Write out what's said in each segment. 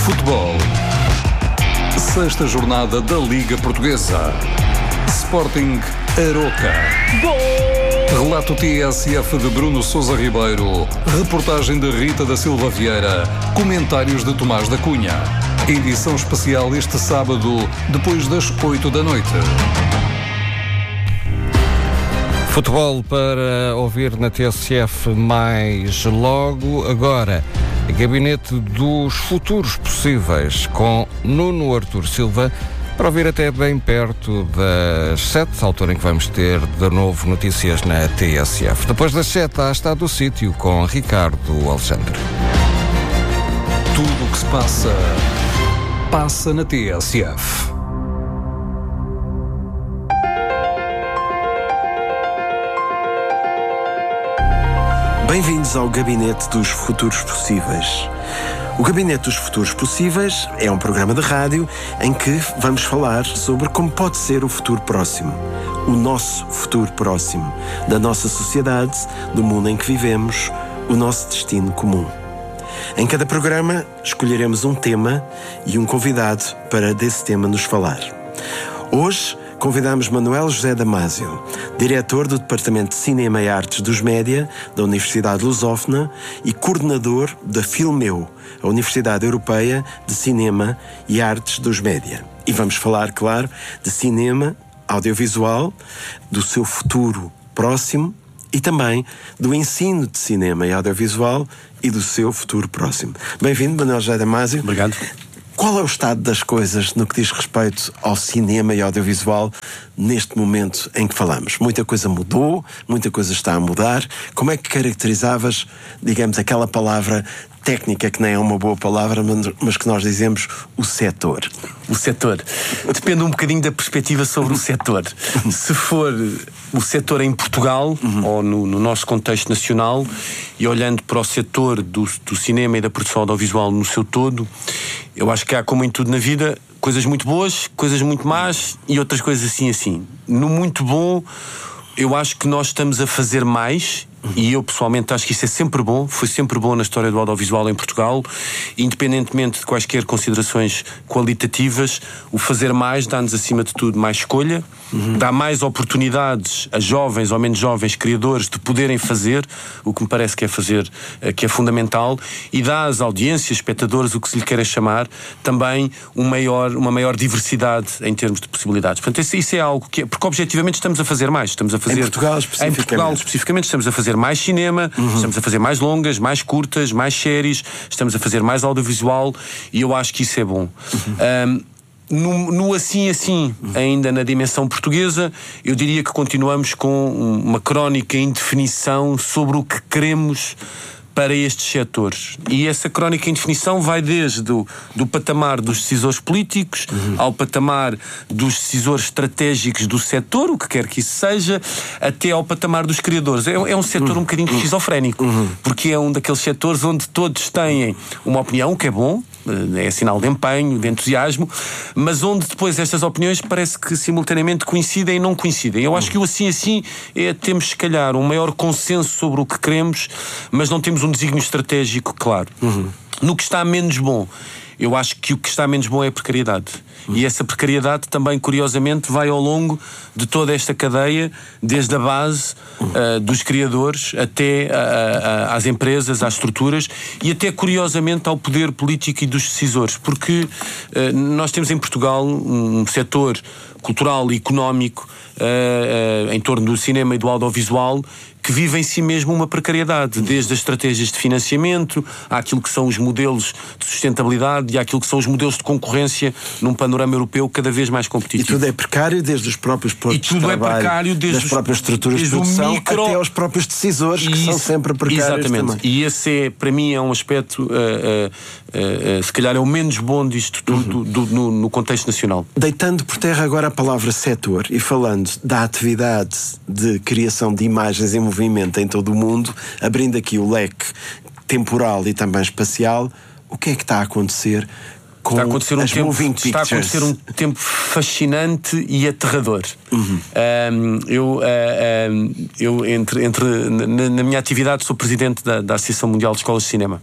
Futebol. Sexta jornada da Liga Portuguesa. Sporting Aroca. Relato TSF de Bruno Sousa Ribeiro. Reportagem de Rita da Silva Vieira. Comentários de Tomás da Cunha. Edição especial este sábado, depois das 8 da noite. Futebol para ouvir na TSF mais logo. Agora, Gabinete dos Futuros Possíveis com Nuno Artur Silva, para ouvir até bem perto das 7, altura em que vamos ter de novo notícias na TSF. Depois das 7, há Estado do Sítio com Ricardo Alexandre. Tudo o que se passa, passa na TSF. Bem-vindos ao Gabinete dos Futuros Possíveis. O Gabinete dos Futuros Possíveis é um programa de rádio em que vamos falar sobre como pode ser o futuro próximo. O nosso futuro próximo. Da nossa sociedade, do mundo em que vivemos, o nosso destino comum. Em cada programa escolheremos um tema e um convidado para desse tema nos falar. Hoje convidamos Manuel José Damasio, diretor do Departamento de Cinema e Artes dos Média da Universidade Lusófona e coordenador da Filmeu, a Universidade Europeia de Cinema e Artes dos Média. E vamos falar, claro, de cinema, audiovisual, do seu futuro próximo e também do ensino de cinema e audiovisual e do seu futuro próximo. Bem-vindo, Manuel José Damasio. Obrigado. Qual é o estado das coisas no que diz respeito ao cinema e audiovisual neste momento em que falamos? Muita coisa mudou, muita coisa está a mudar. Como é que caracterizavas, digamos, aquela palavra técnica que nem é uma boa palavra, mas que nós dizemos o setor? O setor. Depende um bocadinho da perspectiva sobre o setor. Se for o setor em Portugal, ou no nosso contexto nacional, e olhando para o setor do cinema e da produção audiovisual no seu todo, eu acho que há, como em tudo na vida, coisas muito boas, coisas muito más e outras coisas assim. No muito bom, eu acho que nós estamos a fazer mais. E eu pessoalmente acho que isso é sempre bom, foi sempre bom na história do audiovisual em Portugal, independentemente de quaisquer considerações qualitativas. O fazer mais dá-nos acima de tudo mais escolha, dá mais oportunidades a jovens ou menos jovens criadores de poderem fazer o que me parece que é fundamental, e dá às audiências, espectadores, o que se lhe queira chamar, também uma maior diversidade em termos de possibilidades. Portanto, isso é algo que porque objetivamente estamos a fazer mais, estamos a fazer em Portugal especificamente estamos a fazer mais cinema, estamos a fazer mais longas, mais curtas, mais séries, estamos a fazer mais audiovisual, e eu acho que isso é bom. No assim, ainda na dimensão portuguesa, eu diria que continuamos com uma crónica em definição sobre o que queremos para estes setores. E essa crónica em definição vai desde do patamar dos decisores políticos ao patamar dos decisores estratégicos do setor, o que quer que isso seja, até ao patamar dos criadores. É um setor um bocadinho esquizofrénico, porque é um daqueles setores onde todos têm uma opinião, o que é bom, é sinal de empenho, de entusiasmo, mas onde depois estas opiniões parece que simultaneamente coincidem e não coincidem. Eu acho que o assim temos se calhar um maior consenso sobre o que queremos, mas não temos um desígnio estratégico claro. No que está menos bom, eu acho que o que está menos bom é a precariedade. E essa precariedade também, curiosamente, vai ao longo de toda esta cadeia, desde a base dos criadores até às empresas, às estruturas e até, curiosamente, ao poder político e dos decisores. Porque nós temos em Portugal um setor cultural e económico em torno do cinema e do audiovisual que vive em si mesmo uma precariedade, desde as estratégias de financiamento, àquilo que são os modelos de sustentabilidade e àquilo que são os modelos de concorrência num panorama europeu cada vez mais competitivo. E tudo é precário, desde os próprios postos de trabalho, das próprias estruturas de produção, até aos próprios decisores, que são sempre precários. Exatamente. Também. E esse para mim é um aspecto se calhar é o menos bom disto tudo no contexto nacional. Deitando por terra agora a palavra setor e falando da atividade de criação de imagens em movimento em todo o mundo, abrindo aqui o leque temporal e também espacial, o que é que está a acontecer com está a acontecer um tempo fascinante e aterrador. Na minha atividade sou presidente da Associação Mundial de Escolas de Cinema.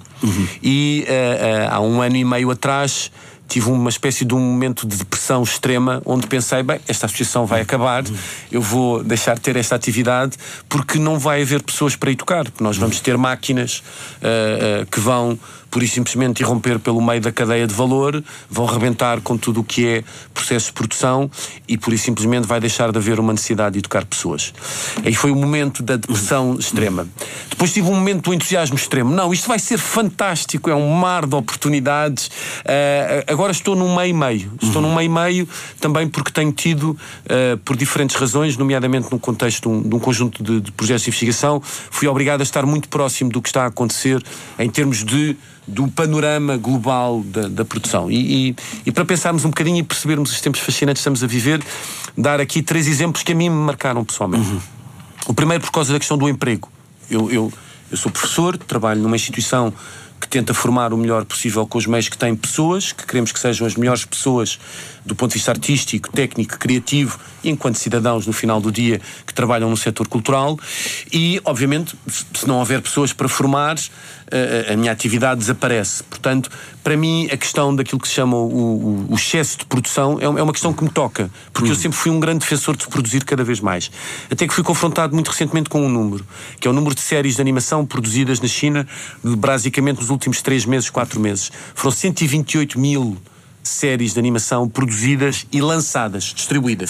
E há 1 ano e meio atrás tive uma espécie de um momento de depressão extrema, onde pensei, bem, esta associação vai acabar, eu vou deixar de ter esta atividade, porque não vai haver pessoas para ir tocar, porque nós vamos ter máquinas que vão pura e simplesmente irromper pelo meio da cadeia de valor, vão rebentar com tudo o que é processo de produção e pura e simplesmente vai deixar de haver uma necessidade de educar pessoas. Aí foi o momento da depressão extrema. Depois tive um momento do entusiasmo extremo. Não, isto vai ser fantástico, é um mar de oportunidades. Agora estou num meio-meio. Estou num meio-meio também porque tenho tido, por diferentes razões, nomeadamente no contexto de um conjunto de projetos de investigação, fui obrigado a estar muito próximo do que está a acontecer em termos do panorama global da produção. E para pensarmos um bocadinho e percebermos os tempos fascinantes que estamos a viver, dar aqui 3 exemplos que a mim me marcaram pessoalmente. O primeiro por causa da questão do emprego. Eu sou professor, trabalho numa instituição que tenta formar o melhor possível com os meios que tem pessoas, que queremos que sejam as melhores pessoas do ponto de vista artístico, técnico, criativo, e enquanto cidadãos no final do dia que trabalham no setor cultural. E, obviamente, se não houver pessoas para formar, a minha atividade desaparece. Portanto, para mim, a questão daquilo que se chama o excesso de produção é uma questão que me toca, porque eu sempre fui um grande defensor de produzir cada vez mais. Até que fui confrontado muito recentemente com um número, que é o número de séries de animação produzidas na China, basicamente nos últimos 3 meses, 4 meses. Foram 128 mil séries de animação produzidas e lançadas, distribuídas.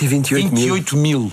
128 mil.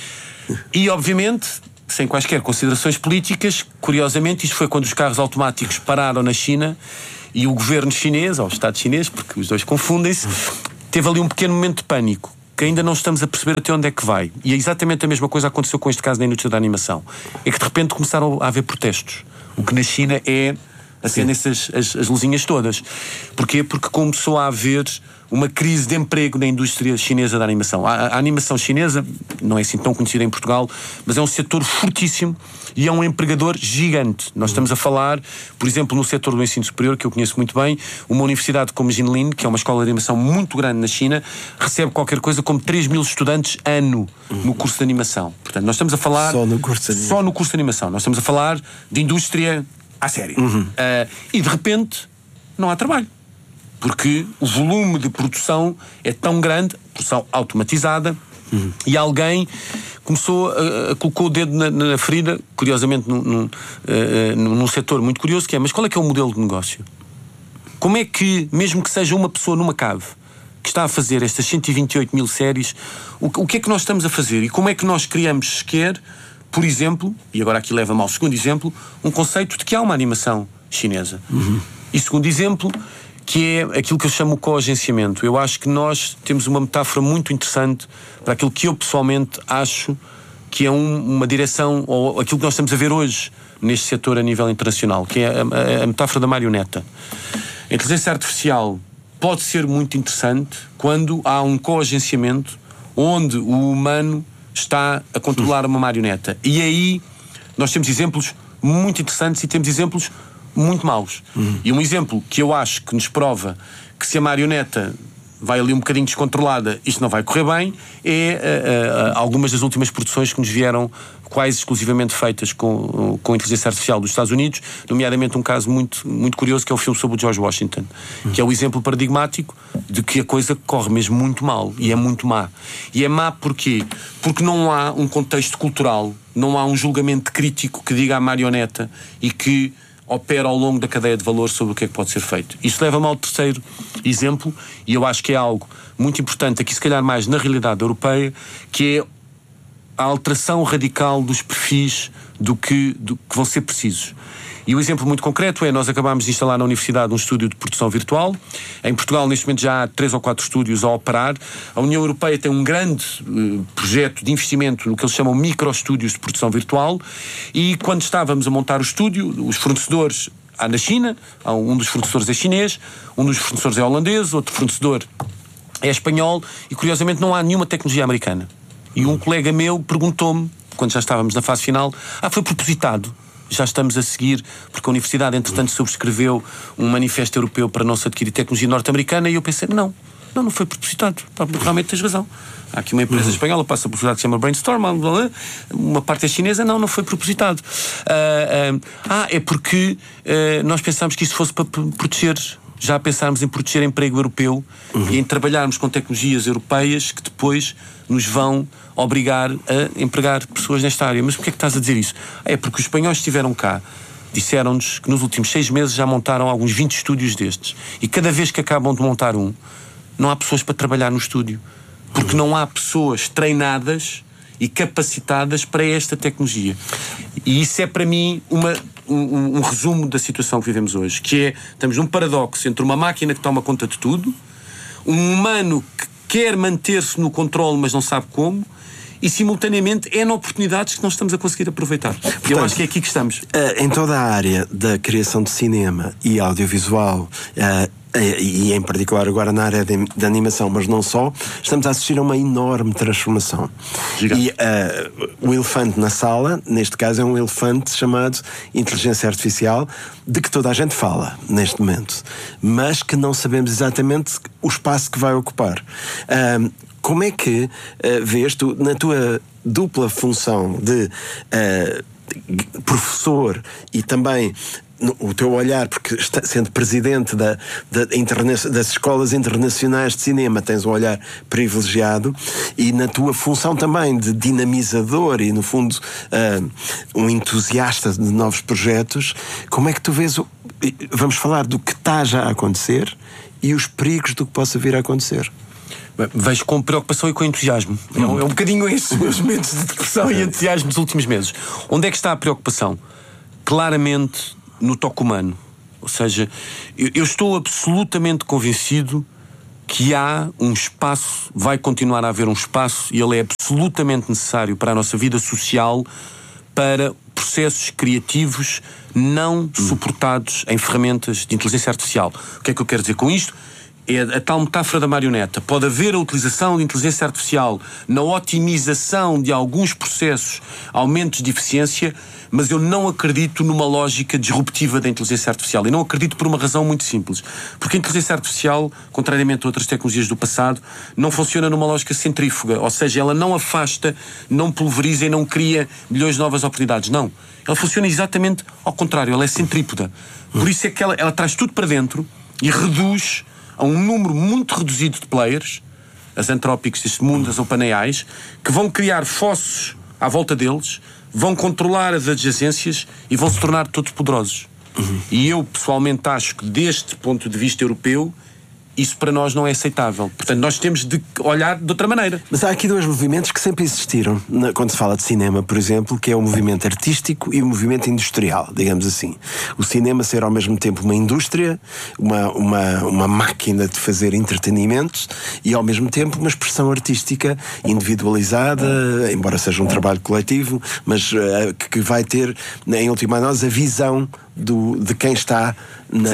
E, obviamente, sem quaisquer considerações políticas, curiosamente, isto foi quando os carros automáticos pararam na China e o governo chinês, ou o Estado chinês, porque os dois confundem-se, teve ali um pequeno momento de pânico, que ainda não estamos a perceber até onde é que vai. E é exatamente a mesma coisa que aconteceu com este caso da indústria da animação. É que, de repente, começaram a haver protestos. O que na China acendem-se as luzinhas todas. Porquê? Porque começou a haver uma crise de emprego na indústria chinesa da animação. A animação chinesa não é assim tão conhecida em Portugal, mas é um setor fortíssimo e é um empregador gigante. Nós estamos a falar, por exemplo, no setor do ensino superior, que eu conheço muito bem, uma universidade como Jinlin, que é uma escola de animação muito grande na China, recebe qualquer coisa como 3 mil estudantes ano no curso de animação. Portanto, nós estamos a falar... Só no curso de animação. Nós estamos a falar de indústria à série. E de repente não há trabalho, porque o volume de produção é tão grande, produção automatizada, e alguém colocou o dedo na ferida, curiosamente num setor muito curioso, que é, mas qual é que é o modelo de negócio? Como é que, mesmo que seja uma pessoa numa cave que está a fazer estas 128 mil séries, o que é que nós estamos a fazer? E como é que nós criamos sequer, por exemplo, e agora aqui leva-me ao segundo exemplo, um conceito de que há uma animação chinesa. E segundo exemplo, que é aquilo que eu chamo o coagenciamento. Eu acho que nós temos uma metáfora muito interessante para aquilo que eu pessoalmente acho que é uma direção, ou aquilo que nós estamos a ver hoje neste setor a nível internacional, que é a metáfora da marioneta. A inteligência artificial pode ser muito interessante quando há um coagenciamento onde o humano está a controlar uma marioneta. E aí nós temos exemplos muito interessantes e temos exemplos muito maus. E um exemplo que eu acho que nos prova que se a marioneta vai ali um bocadinho descontrolada, isto não vai correr bem, é algumas das últimas produções que nos vieram quase exclusivamente feitas com a inteligência artificial dos Estados Unidos, nomeadamente um caso muito, muito curioso, que é o filme sobre o George Washington, que é o exemplo paradigmático de que a coisa corre mesmo muito mal, e é muito má. E é má porquê? Porque não há um contexto cultural, não há um julgamento crítico que diga à marioneta e que opera ao longo da cadeia de valor sobre o que é que pode ser feito. Isto leva-me ao terceiro exemplo, e eu acho que é algo muito importante, aqui se calhar mais na realidade europeia, que é a alteração radical dos perfis do que vão ser precisos. E o exemplo muito concreto é, nós acabámos de instalar na Universidade um estúdio de produção virtual. Em Portugal, neste momento, já há 3 ou 4 estúdios a operar. A União Europeia tem um grande projeto de investimento no que eles chamam micro-estúdios de produção virtual. E quando estávamos a montar o estúdio, os fornecedores há na China, um dos fornecedores é chinês, um dos fornecedores é holandês, outro fornecedor é espanhol, e curiosamente não há nenhuma tecnologia americana. E um colega meu perguntou-me, quando já estávamos na fase final, foi propositado? já estamos a seguir, porque a Universidade, entretanto, subscreveu um manifesto europeu para não se adquirir tecnologia norte-americana, e eu pensei, não foi propositado. Realmente tens razão. Há aqui uma empresa espanhola, passa a publicidade que se chama Brainstorm, uma parte é chinesa, não foi propositado. É porque nós pensámos que isso fosse para proteger, já pensámos em proteger emprego europeu e em trabalharmos com tecnologias europeias que depois nos vão obrigar a empregar pessoas nesta área. Mas porquê é que estás a dizer isso? É porque os espanhóis estiveram cá, disseram-nos que nos últimos 6 meses já montaram alguns 20 estúdios destes, e cada vez que acabam de montar não há pessoas para trabalhar no estúdio, porque não há pessoas treinadas e capacitadas para esta tecnologia. E isso é para mim um resumo da situação que vivemos hoje, que é, estamos num paradoxo entre uma máquina que toma conta de tudo, um humano que quer manter-se no controle mas não sabe como, e simultaneamente oportunidades que não estamos a conseguir aproveitar. Portanto, eu acho que é aqui que estamos. Em toda a área da criação de cinema e audiovisual, e em particular agora na área da animação, mas não só, estamos a assistir a uma enorme transformação. Gigante. E o elefante na sala, neste caso, é um elefante chamado inteligência artificial, de que toda a gente fala neste momento, mas que não sabemos exatamente o espaço que vai ocupar. Como é que vês tu, na tua dupla função de professor e também o teu olhar, porque sendo presidente das escolas internacionais de cinema, tens um olhar privilegiado, e na tua função também de dinamizador e, no fundo, um entusiasta de novos projetos, como é que tu vês vamos falar do que está já a acontecer e os perigos do que possa vir a acontecer? Vejo com preocupação e com entusiasmo. É um bocadinho esses meus momentos de depressão e entusiasmo dos últimos meses. Onde é que está a preocupação? Claramente no toque humano. Ou seja, eu estou absolutamente convencido que há um espaço, vai continuar a haver um espaço, e ele é absolutamente necessário para a nossa vida social, para processos criativos não suportados em ferramentas de inteligência artificial. O que é que eu quero dizer com isto? É a tal metáfora da marioneta. Pode haver a utilização de inteligência artificial na otimização de alguns processos, aumentos de eficiência, mas eu não acredito numa lógica disruptiva da inteligência artificial. E não acredito por uma razão muito simples. Porque a inteligência artificial, contrariamente a outras tecnologias do passado, não funciona numa lógica centrífuga. Ou seja, ela não afasta, não pulveriza e não cria milhões de novas oportunidades. Não. Ela funciona exatamente ao contrário. Ela é centrípeta. Por isso é que ela traz tudo para dentro e reduz a um número muito reduzido de players, as Anthropics deste mundo, as OpenAIs, que vão criar fossos à volta deles, vão controlar as adjacências e vão se tornar todos poderosos. E eu, pessoalmente, acho que, deste ponto de vista europeu, isso para nós não é aceitável. Portanto, nós temos de olhar de outra maneira. Mas há aqui dois movimentos que sempre existiram, quando se fala de cinema, por exemplo, que é o movimento artístico e o movimento industrial, digamos assim. O cinema ser ao mesmo tempo uma indústria, uma máquina de fazer entretenimento, e ao mesmo tempo uma expressão artística individualizada, embora seja um trabalho coletivo, mas que vai ter, em última análise, a visão de quem está na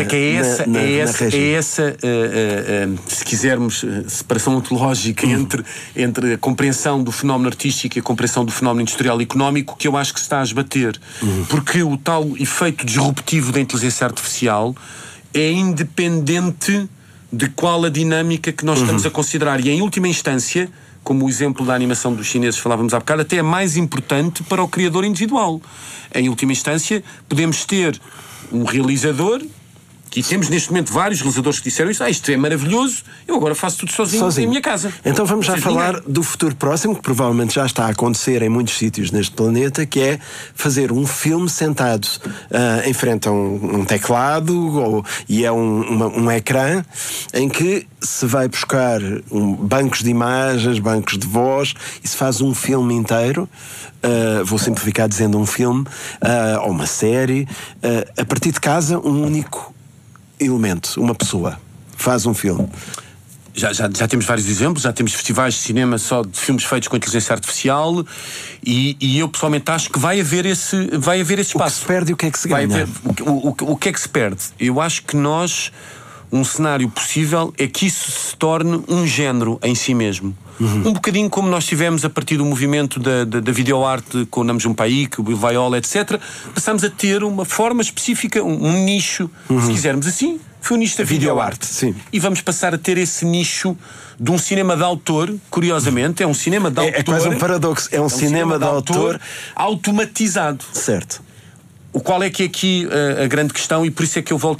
essa, se quisermos, separação ontológica entre a compreensão do fenómeno artístico e a compreensão do fenómeno industrial e económico, que eu acho que se está a esbater. Porque o tal efeito disruptivo da inteligência artificial é independente de qual a dinâmica que nós estamos a considerar. E, em última instância, como o exemplo da animação dos chineses falávamos há bocado, até é mais importante para o criador individual. Em última instância, podemos ter um realizador, e temos neste momento vários realizadores que disseram isto é maravilhoso, eu agora faço tudo sozinho. Em minha casa. Então vamos já falar do futuro próximo, que provavelmente já está a acontecer em muitos sítios neste planeta, que é fazer um filme sentado em frente a um teclado e é um ecrã em que se vai buscar bancos de imagens, bancos de voz, e se faz um filme inteiro. Vou simplificar dizendo um filme ou uma série, a partir de casa, um único elemento, uma pessoa faz um filme. Já temos vários exemplos, já temos festivais de cinema só de filmes feitos com inteligência artificial, e eu pessoalmente acho que vai haver esse espaço. O que se perde e o que é que se ganha? O que é que se perde? Eu acho que nós, um cenário possível é que isso se torne um género em si mesmo. Um bocadinho como nós tivemos a partir do movimento da videoarte com o Nam June Paik, o Bill Viola, etc. Passamos a ter uma forma específica, um nicho, se quisermos assim, foi o nicho da videoarte. Sim. E vamos passar a ter esse nicho de um cinema de autor, curiosamente, é um cinema de autor. É quase um paradoxo, é um cinema de autor automatizado. Certo. O qual é que é aqui a grande questão, e por isso é que eu volto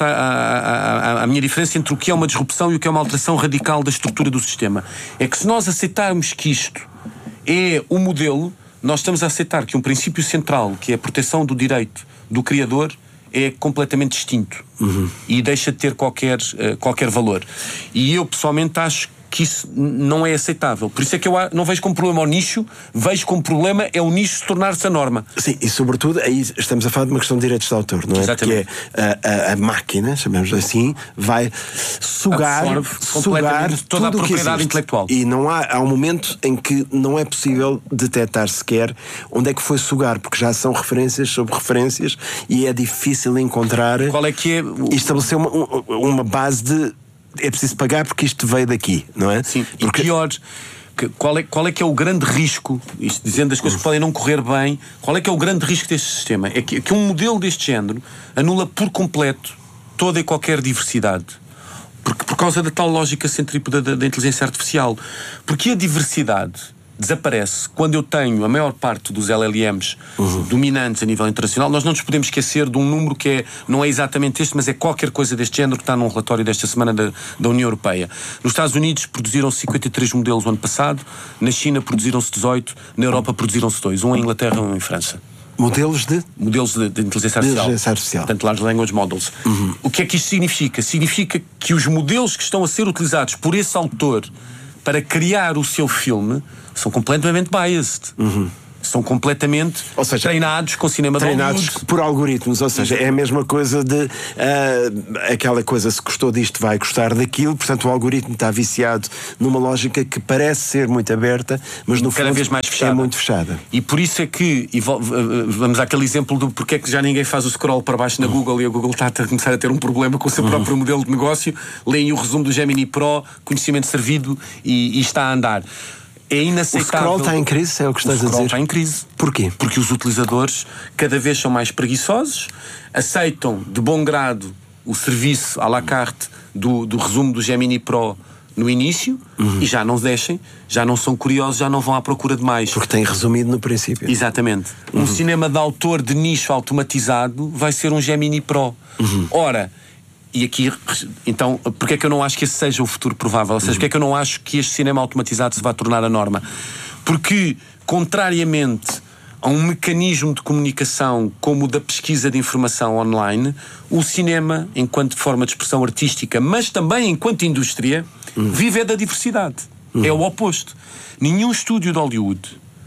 à minha diferença entre o que é uma disrupção e o que é uma alteração radical da estrutura do sistema. É que se nós aceitarmos que isto é o modelo, nós estamos a aceitar que um princípio central, que é a proteção do direito do criador, é completamente extinto e deixa de ter qualquer valor. E eu pessoalmente acho que isso não é aceitável. Por isso é que eu não vejo como problema o nicho, vejo como problema é o nicho se tornar-se a norma. Sim, e sobretudo aí estamos a falar de uma questão de direitos de autor, não é? Exatamente. Porque a máquina, chamemos assim, vai sugar toda a tudo propriedade que intelectual. E não há um momento em que não é possível detectar sequer onde é que foi sugar, porque já são referências sobre referências e é difícil encontrar Qual é que é e estabelecer uma base de é preciso pagar porque isto veio daqui, não é? Sim, porque... e pior, qual é que é o grande risco, isto dizendo as coisas que podem não correr bem, qual é que é o grande risco deste sistema? É que um modelo deste género anula por completo toda e qualquer diversidade. Por causa da tal lógica centrípeta da inteligência artificial. Porque a diversidade desaparece quando eu tenho a maior parte dos LLMs dominantes a nível internacional. Nós não nos podemos esquecer de um número que não é exatamente este, mas é qualquer coisa deste género que está num relatório desta semana da União Europeia. Nos Estados Unidos produziram-se 53 modelos o ano passado, na China produziram-se 18, na Europa produziram-se 2, um em Inglaterra e um em França. Modelos de inteligência artificial. Portanto, Large Language Models. O que é que isto significa? Significa que os modelos que estão a ser utilizados por esse autor para criar o seu filme são completamente biased. São completamente treinados com cinema de Hollywood. Por algoritmos, ou seja, é a mesma coisa de aquela coisa, se gostou disto vai gostar daquilo, portanto o algoritmo está viciado numa lógica que parece ser muito aberta, mas no cada fundo vez mais fechada. É muito fechada. E por isso é que, vamos àquele exemplo do porque é que já ninguém faz o scroll para baixo na Google e a Google está a começar a ter um problema com o seu próprio modelo de negócio. Leem o resumo do Gemini Pro, conhecimento servido e está a andar. É inaceitável. O scroll está em crise, é o que estás a dizer? O scroll está em crise. Porquê? Porque os utilizadores cada vez são mais preguiçosos, aceitam de bom grado o serviço à la carte do resumo do Gemini Pro no início e já não deixem, já não são curiosos, já não vão à procura de mais. Porque tem resumido no princípio. Exatamente. Um cinema de autor de nicho automatizado vai ser um Gemini Pro. Ora, e aqui, então, porque é que eu não acho que esse seja o futuro provável? Ou seja, porque é que eu não acho que este cinema automatizado se vai tornar a norma? Porque, contrariamente a um mecanismo de comunicação como o da pesquisa de informação online, o cinema, enquanto forma de expressão artística, mas também enquanto indústria, vive da diversidade. É o oposto. Nenhum estúdio de Hollywood,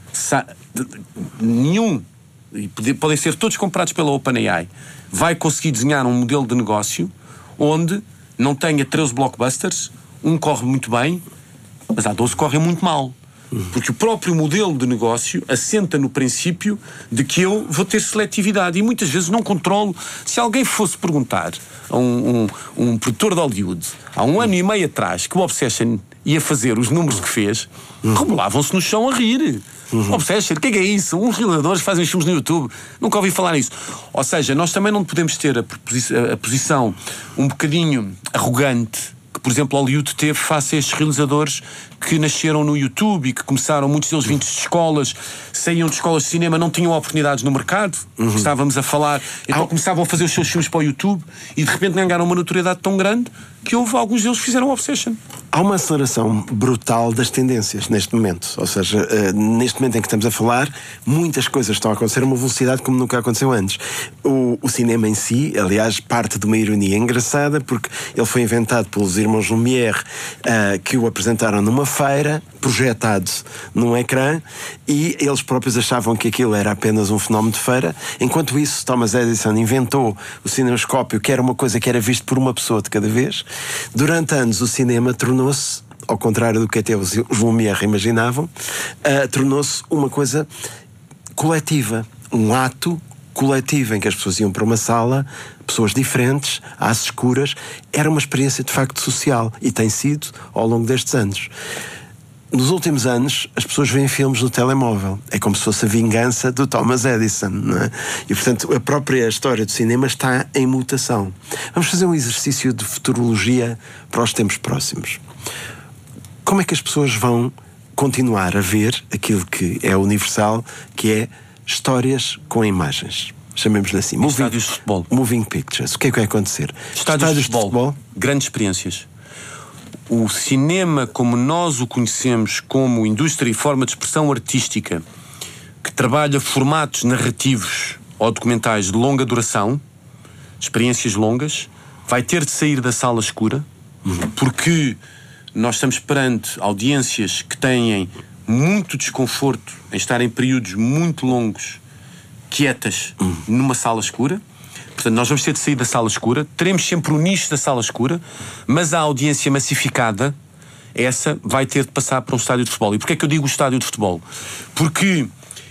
e podem ser todos comprados pela OpenAI, vai conseguir desenhar um modelo de negócio onde não tenha 13 blockbusters, um corre muito bem, mas há 12 que correm muito mal. Porque o próprio modelo de negócio assenta no princípio de que eu vou ter seletividade e muitas vezes não controlo. Se alguém fosse perguntar a um produtor de Hollywood há 1 ano e meio atrás que o Obsession ia fazer os números que fez, rebolavam-se no chão a rir. Obsession, o que é isso? Uns realizadores fazem filmes no YouTube. Nunca ouvi falar nisso. Ou seja, nós também não podemos ter a posição um bocadinho arrogante que, por exemplo, Hollywood teve face a estes realizadores que nasceram no YouTube e que começaram, muitos deles vindos de escolas, saíam de escolas de cinema, não tinham oportunidades no mercado, estávamos a falar, então começavam a fazer os seus filmes para o YouTube e de repente ganharam uma notoriedade tão grande que alguns deles fizeram Obsession. Há uma aceleração brutal das tendências neste momento, ou seja, neste momento em que estamos a falar, muitas coisas estão a acontecer a uma velocidade como nunca aconteceu antes. O cinema em si, aliás, parte de uma ironia engraçada, porque ele foi inventado pelos irmãos Lumière, que o apresentaram numa feira, projetado num ecrã, e eles próprios achavam que aquilo era apenas um fenómeno de feira. Enquanto isso, Thomas Edison inventou o cinemascópio, que era uma coisa que era visto por uma pessoa de cada vez. Durante anos o cinema tornou-se, ao contrário do que até os Lumière imaginavam, tornou-se uma coisa coletiva, um ato coletivo em que as pessoas iam para uma sala pessoas diferentes, às escuras. Era uma experiência de facto social e tem sido ao longo destes anos. Nos últimos anos, as pessoas veem filmes no telemóvel. É como se fosse a vingança do Thomas Edison, não é? E, portanto, a própria história do cinema está em mutação. Vamos fazer um exercício de futurologia para os tempos próximos. Como é que as pessoas vão continuar a ver aquilo que é universal, que é histórias com imagens? Chamemos-lhe assim. Estádios de futebol. Moving pictures. O que é que vai acontecer? Estádios de futebol. Grandes experiências. O cinema, como nós o conhecemos como indústria e forma de expressão artística, que trabalha formatos narrativos ou documentais de longa duração, experiências longas, vai ter de sair da sala escura, porque nós estamos perante audiências que têm muito desconforto em estar em períodos muito longos, quietas, numa sala escura. Portanto, nós vamos ter de sair da sala escura, teremos sempre o nicho da sala escura, mas a audiência massificada, essa vai ter de passar para um estádio de futebol. E porquê é que eu digo estádio de futebol? Porque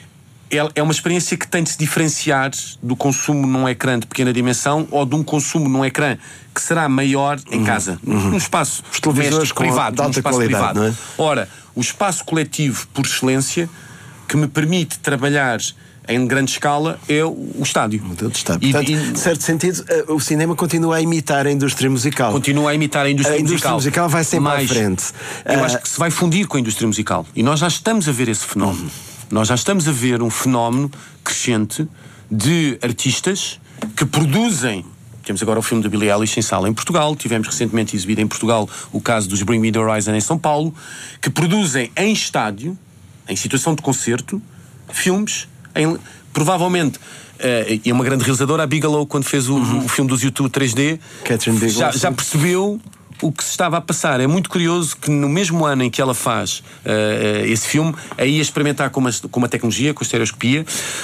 é uma experiência que tem de se diferenciar do consumo num ecrã de pequena dimensão ou de um consumo num ecrã que será maior em casa, num espaço privado, de alta qualidade, não é? Ora, o espaço coletivo por excelência que me permite trabalhar em grande escala é o estádio. Portanto, em certo sentido, o cinema continua a imitar a indústria musical. Continua a imitar a indústria musical. A indústria musical vai sempre à frente. Eu acho que se vai fundir com a indústria musical. E nós já estamos a ver esse fenómeno. Nós já estamos a ver um fenómeno crescente de artistas que produzem. Temos agora o filme da Billie Eilish em sala em Portugal. Tivemos recentemente exibido em Portugal o caso dos Bring Me The Horizon em São Paulo, que produzem em estádio, em situação de concerto, filmes. Provavelmente e uma grande realizadora, a Bigelow, quando fez o filme dos YouTube 3D, já percebeu o que se estava a passar. É muito curioso que no mesmo ano em que ela faz esse filme, aí a experimentar com uma tecnologia, com a estereoscopia,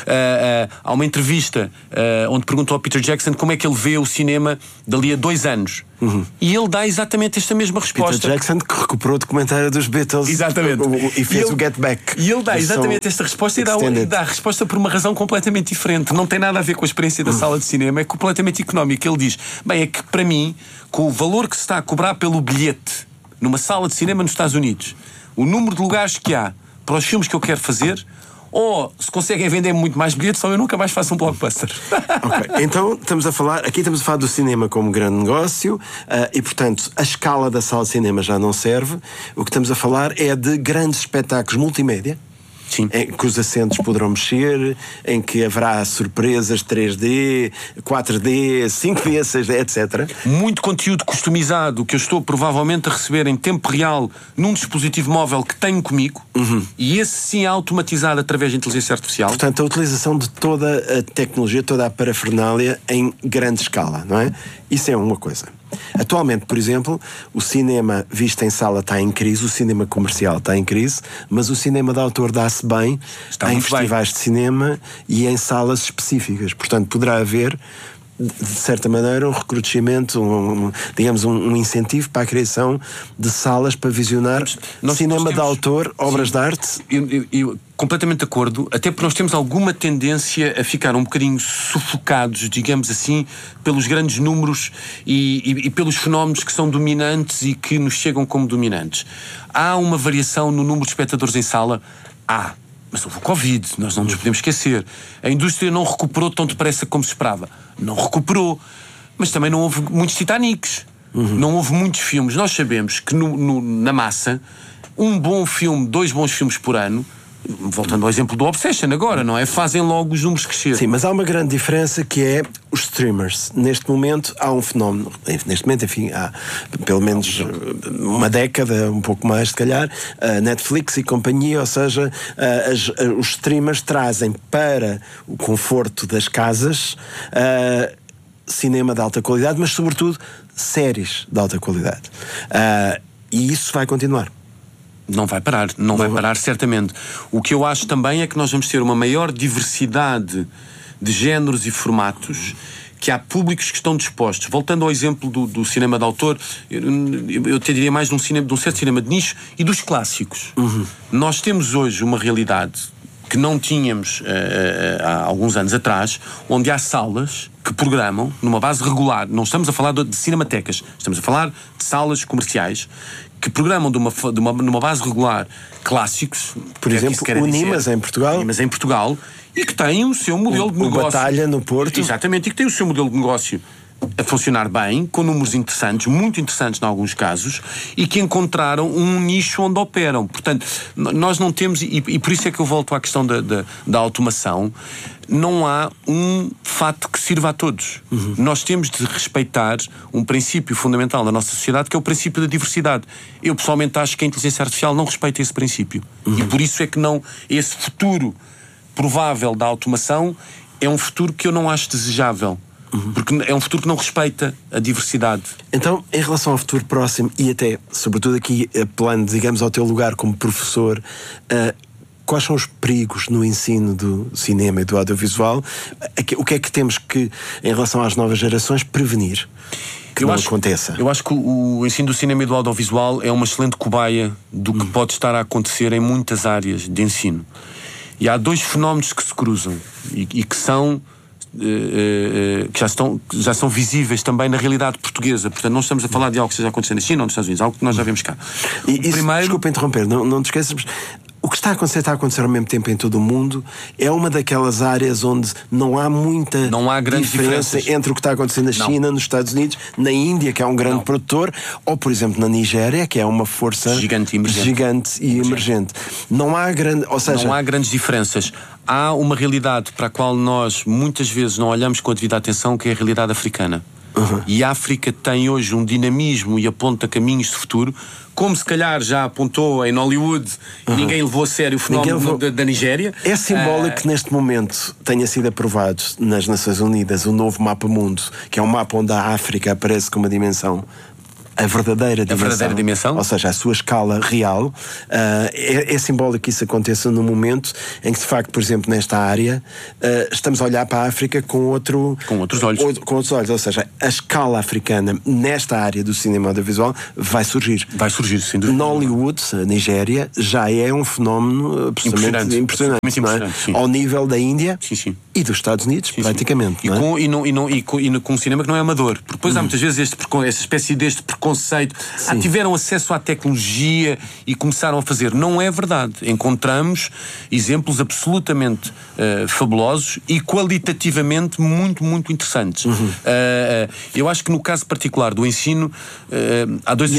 há uma entrevista onde perguntou ao Peter Jackson como é que ele vê o cinema dali a 2 anos. E ele dá exatamente esta mesma resposta. Peter Jackson, que recuperou o documentário dos Beatles. Exatamente. E fez o Get Back. E ele dá exatamente esta resposta e dá a resposta por uma razão completamente diferente. Não tem nada a ver com a experiência da sala de cinema, é completamente económico. Ele diz, bem, é que para mim, com o valor que se está a cobrar pelo bilhete numa sala de cinema nos Estados Unidos, o número de lugares que há para os filmes que eu quero fazer, ou se conseguem vender muito mais bilhetes, ou eu nunca mais faço um blockbuster. Ok, então estamos a falar do cinema como grande negócio e, portanto, a escala da sala de cinema já não serve. O que estamos a falar é de grandes espetáculos multimédia. Sim. Em que os assentos poderão mexer, em que haverá surpresas 3D, 4D, 5D, 6D, etc. Muito conteúdo customizado que eu estou provavelmente a receber em tempo real num dispositivo móvel que tenho comigo, e esse sim é automatizado através de inteligência artificial. Portanto, a utilização de toda a tecnologia, toda a parafernália em grande escala, não é? Isso é uma coisa. Atualmente, por exemplo, o cinema visto em sala está em crise, o cinema comercial está em crise, mas o cinema de autor dá-se bem em festivais de cinema e em salas específicas. Portanto, poderá haver, de certa maneira, um recrudescimento, um incentivo para a criação de salas para visionar cinema de autor, obras de arte. Eu completamente de acordo, até porque nós temos alguma tendência a ficar um bocadinho sufocados, digamos assim, pelos grandes números e pelos fenómenos que são dominantes e que nos chegam como dominantes. Há uma variação no número de espectadores em sala? Mas houve o Covid, nós não nos podemos esquecer. A indústria não recuperou tão depressa como se esperava. Não recuperou. Mas também não houve muitos Titanics. Não houve muitos filmes. Nós sabemos que na massa, um bom filme, 2 bons filmes por ano, voltando ao exemplo do Obsession agora, não é? Fazem logo os números crescer. Sim, mas há uma grande diferença que é os streamers. Neste momento há um fenómeno, enfim, há pelo menos uma década, um pouco mais se calhar, a Netflix e companhia, ou seja, os streamers trazem para o conforto das casas cinema de alta qualidade, mas sobretudo séries de alta qualidade. E isso vai continuar. Não vai parar, não vai parar certamente. O que eu acho também é que nós vamos ter uma maior diversidade de géneros e formatos, que há públicos que estão dispostos. Voltando ao exemplo do cinema de autor, eu te diria mais de um certo cinema de nicho e dos clássicos. Nós temos hoje uma realidade que não tínhamos há alguns anos atrás, onde há salas que programam numa base regular. Não estamos a falar de cinematecas, estamos a falar de salas comerciais que programam numa base regular clássicos. Por exemplo, o Nimas em Portugal. Nimas em Portugal, e que têm o seu modelo de negócio. O Batalha no Porto. Exatamente, e que tem o seu modelo de negócio a funcionar bem, com números interessantes, muito interessantes em alguns casos, e que encontraram um nicho onde operam. Portanto, nós não temos, e por isso é que eu volto à questão da automação, não há um fato que sirva a todos. Nós temos de respeitar um princípio fundamental da nossa sociedade, que é o princípio da diversidade. Eu pessoalmente acho que a inteligência artificial não respeita esse princípio. E por isso é que esse futuro provável da automação é um futuro que eu não acho desejável. Porque é um futuro que não respeita a diversidade. Então, em relação ao futuro próximo, e até, sobretudo aqui, apelando, digamos, ao teu lugar como professor, quais são os perigos no ensino do cinema e do audiovisual? O que é que temos que, em relação às novas gerações, prevenir que não aconteça? Eu acho que o ensino do cinema e do audiovisual é uma excelente cobaia do que pode estar a acontecer em muitas áreas de ensino. E há dois fenómenos que se cruzam e que são... que já são visíveis também na realidade portuguesa. Portanto, não estamos a falar de algo que esteja acontecendo na China ou nos Estados Unidos, algo que nós já vemos cá. Desculpa interromper, não te esqueças, o que está a acontecer ao mesmo tempo em todo o mundo é uma daquelas áreas onde não há muita grandes diferença entre o que está acontecendo na China, nos Estados Unidos, na Índia, que é um grande produtor, ou, por exemplo, na Nigéria, que é uma força gigante e emergente. Não há grandes diferenças. Há uma realidade para a qual nós muitas vezes não olhamos com a devida atenção, que é a realidade africana. E a África tem hoje um dinamismo e aponta caminhos de futuro, como se calhar já apontou em Hollywood e ninguém levou a sério o fenómeno da Nigéria. É simbólico que neste momento tenha sido aprovado nas Nações Unidas o novo mapa mundo, que é um mapa onde a África aparece com uma dimensão, a verdadeira dimensão, ou seja, a sua escala real. É simbólico que isso aconteça no momento em que, de facto, por exemplo, nesta área, estamos a olhar para a África com outros olhos. Ou seja, a escala africana nesta área do cinema audiovisual vai surgir. Sem dúvida. No Hollywood, a Nigéria, já é um fenómeno absolutamente impressionante, não é? Ao nível da Índia e dos Estados Unidos, praticamente. E com um cinema que não é amador. Porque depois há muitas vezes essa espécie deste preconceito. Tiveram acesso à tecnologia e começaram a fazer. Não é verdade. Encontramos exemplos absolutamente fabulosos e qualitativamente muito, muito interessantes. Eu acho que no caso particular do ensino há dois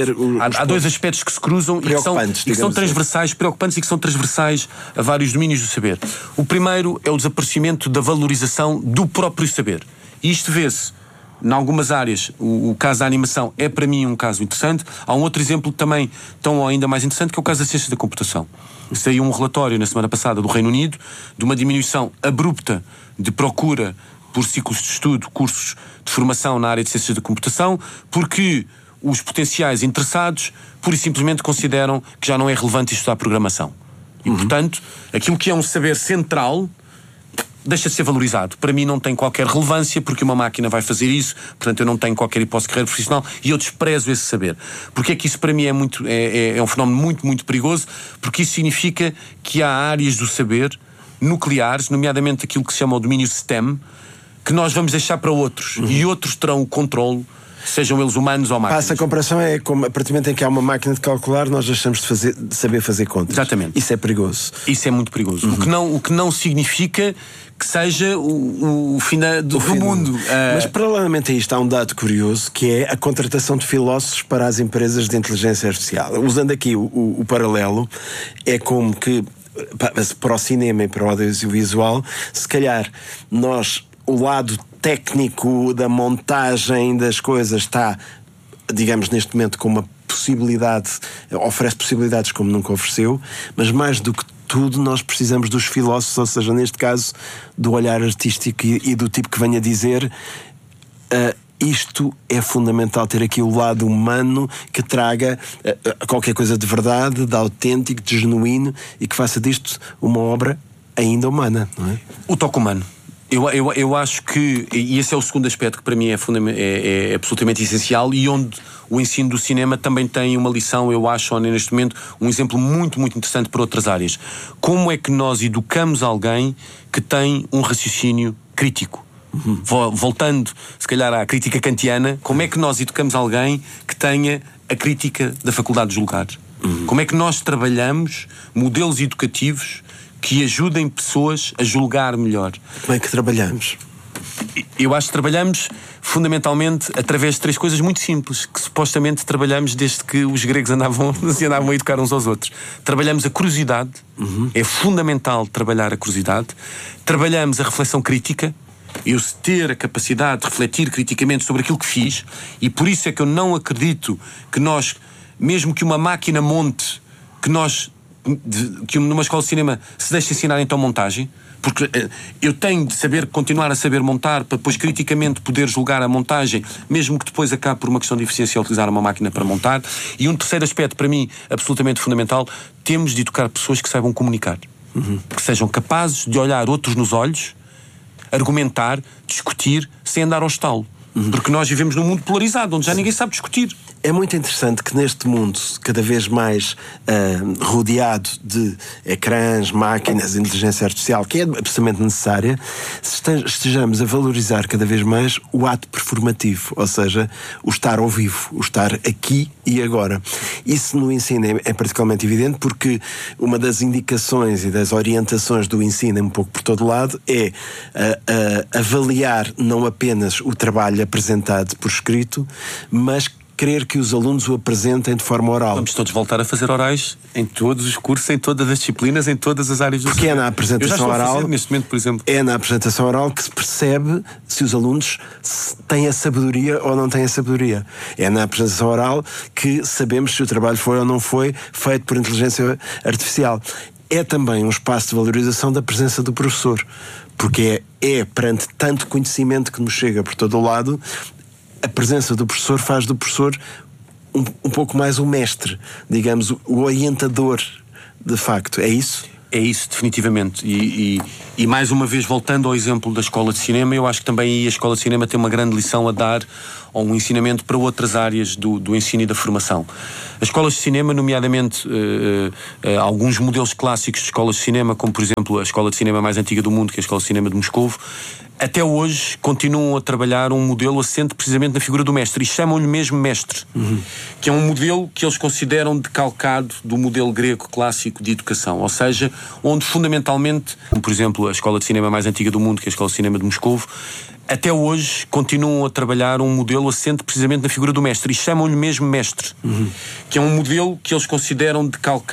aspectos que se cruzam e que são transversais, preocupantes e que são transversais a vários domínios do saber. O primeiro é o desaparecimento da valorização do próprio saber. E isto vê-se em algumas áreas. O caso da animação é para mim um caso interessante. Há um outro exemplo também tão ainda mais interessante, que é o caso da ciência da computação. Saiu um relatório na semana passada do Reino Unido de uma diminuição abrupta de procura por ciclos de estudo, cursos de formação na área de ciências da computação, porque os potenciais interessados pura e simplesmente consideram que já não é relevante estudar programação. E, portanto, aquilo que é um saber central deixa de ser valorizado. Para mim não tem qualquer relevância, porque uma máquina vai fazer isso, portanto eu não tenho qualquer hipótese de carreira profissional e eu desprezo esse saber. Porque é que isso para mim é um fenómeno muito, muito perigoso, porque isso significa que há áreas do saber nucleares, nomeadamente aquilo que se chama o domínio STEM, que nós vamos deixar para outros, e outros terão o controle, sejam eles humanos ou máquinas. Essa comparação é como, a partir do momento em que há uma máquina de calcular, nós deixamos de saber fazer contas. Exatamente. Isso é perigoso. Isso é muito perigoso. O que não significa que seja o fim do mundo. Mas paralelamente a isto há um dado curioso, que é a contratação de filósofos para as empresas de inteligência artificial. Usando aqui o paralelo, é como que para o cinema e para o audiovisual, se calhar o lado técnico da montagem das coisas está, digamos, neste momento com uma possibilidade, oferece possibilidades como nunca ofereceu, mas mais do que tudo nós precisamos dos filósofos, ou seja, neste caso do olhar artístico e do tipo que venha dizer isto é fundamental, ter aqui o lado humano que traga qualquer coisa de verdade, de autêntico, de genuíno e que faça disto uma obra ainda humana, não é? O toque humano. Eu acho que, e esse é o segundo aspecto que para mim é absolutamente essencial, e onde o ensino do cinema também tem uma lição, eu acho, neste momento, um exemplo muito, muito interessante para outras áreas. Como é que nós educamos alguém que tem um raciocínio crítico? Voltando, se calhar, à crítica kantiana, como é que nós educamos alguém que tenha a crítica da faculdade de julgar? Como é que nós trabalhamos modelos educativos que ajudem pessoas a julgar melhor? Como é que trabalhamos? Eu acho que trabalhamos fundamentalmente através de 3 coisas muito simples, que supostamente trabalhamos desde que os gregos se andavam a educar uns aos outros. Trabalhamos a curiosidade, é fundamental trabalhar a curiosidade. Trabalhamos a reflexão crítica, eu ter a capacidade de refletir criticamente sobre aquilo que fiz, e por isso é que eu não acredito que nós, mesmo que uma máquina monte, que numa escola de cinema se deixe ensinar então montagem, porque eu tenho de continuar a saber montar para depois criticamente poder julgar a montagem, mesmo que depois acabe por uma questão de eficiência utilizar uma máquina para montar. E um terceiro aspecto, para mim, absolutamente fundamental: temos de educar pessoas que saibam comunicar, que sejam capazes de olhar outros nos olhos, argumentar, discutir, sem andar ao estalo. Porque nós vivemos num mundo polarizado, onde já ninguém sabe discutir. É muito interessante que neste mundo, cada vez mais rodeado de ecrãs, máquinas, inteligência artificial, que é absolutamente necessária, estejamos a valorizar cada vez mais o ato performativo, ou seja, o estar ao vivo, o estar aqui e agora. Isso no ensino é particularmente evidente, porque uma das indicações e das orientações do ensino, um pouco por todo lado, é avaliar não apenas o trabalho apresentado por escrito, mas querer que os alunos o apresentem de forma oral. Vamos todos voltar a fazer orais em todos os cursos, em todas as disciplinas, em todas as áreas do Porque é na apresentação oral, neste momento, por exemplo. É na apresentação oral que se percebe se os alunos têm a sabedoria ou não têm a sabedoria. É na apresentação oral que sabemos se o trabalho foi ou não foi feito por inteligência artificial. É também um espaço de valorização da presença do professor, porque é perante tanto conhecimento que nos chega por todo o lado, a presença do professor faz do professor um pouco mais o mestre, digamos, o orientador, de facto. É isso? É isso, definitivamente. E mais uma vez, voltando ao exemplo da escola de cinema, eu acho que também aí a escola de cinema tem uma grande lição a dar, ou um ensinamento para outras áreas do ensino e da formação. As escolas de cinema, nomeadamente alguns modelos clássicos de escolas de cinema, como por exemplo a escola de cinema mais antiga do mundo, que é a Escola de Cinema de Moscovo, até hoje continuam a trabalhar um modelo assente precisamente na figura do mestre, e chamam-lhe mesmo mestre, que é um modelo que eles consideram decalcado do modelo grego clássico de educação, ou seja, onde fundamentalmente, como por exemplo a Escola de Cinema mais antiga do mundo, que é a Escola de Cinema de Moscovo, até hoje continuam a trabalhar um modelo assente precisamente na figura do mestre, e chamam-lhe mesmo mestre, que é um modelo que eles consideram decalcado